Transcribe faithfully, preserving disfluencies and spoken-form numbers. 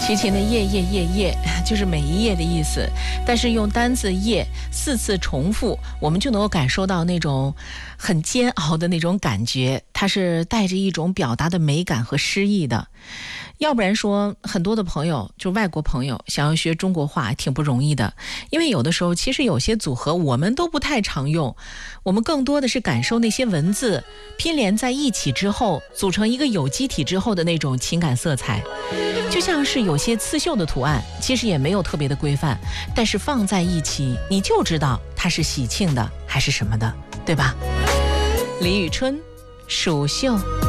提琴的夜夜夜夜就是每一页的意思，但是用单字夜四次重复，我们就能够感受到那种很煎熬的那种感觉，它是带着一种表达的美感和诗意的。要不然说很多的朋友，就外国朋友想要学中国话挺不容易的，因为有的时候其实有些组合我们都不太常用，我们更多的是感受那些文字拼连在一起之后，组成一个有机体之后的那种情感色彩。就像是有些刺绣的图案其实也没有特别的规范，但是放在一起你就知道它是喜庆的还是什么的，对吧？李宇春，蜀绣。